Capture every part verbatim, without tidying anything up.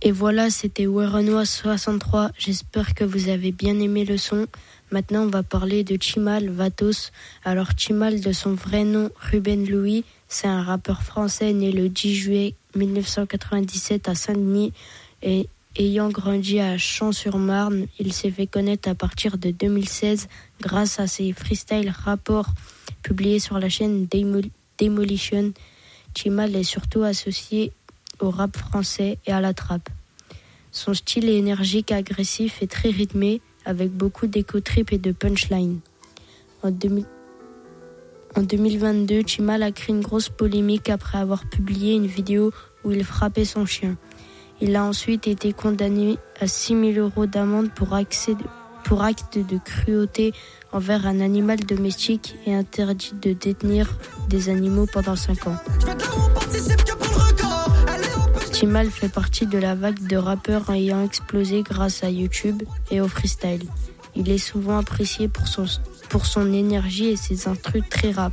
Et voilà, c'était Werenoi soixante-trois. J'espère que vous avez bien aimé le son. Maintenant, on va parler de Chimal Vatos. Alors, Chimal, de son vrai nom, Ruben Louis, c'est un rappeur français né le dix juillet mille neuf cent quatre-vingt-dix-sept à Saint-Denis. Et ayant grandi à Champs-sur-Marne, il s'est fait connaître à partir de deux mille seize grâce à ses freestyle rapports publiés sur la chaîne Demol- Demolition. Chimal est surtout associé au rap français et à la trap. Son style est énergique, agressif et très rythmé, avec beaucoup d'éco-trip et de punchline. En, deux mille... en deux mille vingt-deux, Chimal a créé une grosse polémique après avoir publié une vidéo où il frappait son chien. Il a ensuite été condamné à six mille euros d'amende pour, accès de... pour acte de cruauté envers un animal domestique et interdit de détenir des animaux pendant cinq ans. Chimal fait partie de la vague de rappeurs ayant explosé grâce à YouTube et au freestyle. Il est souvent apprécié pour son, pour son énergie et ses instrus très rap.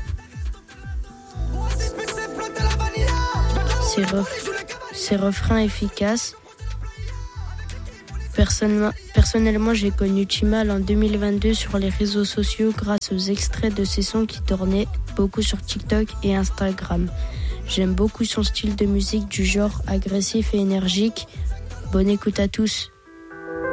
Ses, ref, ses refrains efficaces. Personnellement, personnellement, j'ai connu Chimal en deux mille vingt-deux sur les réseaux sociaux grâce aux extraits de ses sons qui tournaient beaucoup sur TikTok et Instagram. J'aime beaucoup son style de musique du genre agressif et énergique. Bonne écoute à tous.